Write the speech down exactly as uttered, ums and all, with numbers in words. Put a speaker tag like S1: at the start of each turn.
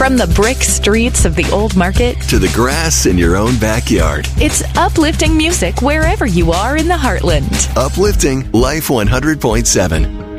S1: From the brick streets of the old market
S2: to the grass in your own backyard.
S1: It's uplifting music wherever you are in the heartland.
S2: Uplifting Life one hundred point seven.